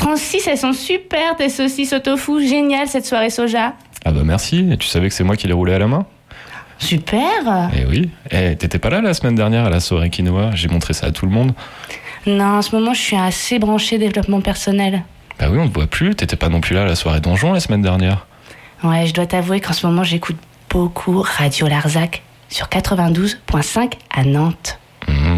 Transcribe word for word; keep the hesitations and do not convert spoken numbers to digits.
Francis, elles sont super tes saucisses au tofu. Génial cette soirée soja. Ah bah merci, et tu savais que c'est moi qui les roulais à la main ? Super. Eh oui. Eh, t'étais pas là la semaine dernière à la soirée quinoa ? J'ai montré ça à tout le monde. Non, en ce moment, je suis assez branchée développement personnel. Bah oui, on te voit plus. T'étais pas non plus là à la soirée donjon la semaine dernière. Ouais, je dois t'avouer qu'en ce moment, j'écoute beaucoup Radio Larzac sur quatre-vingt-douze virgule cinq à Nantes. Mmh.